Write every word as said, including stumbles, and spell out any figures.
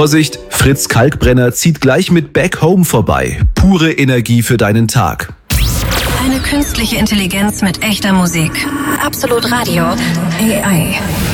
Vorsicht, Fritz Kalkbrenner zieht gleich mit Back Home vorbei. Pure Energie für deinen Tag. Eine künstliche Intelligenz mit echter Musik. Absolut Radio. A I.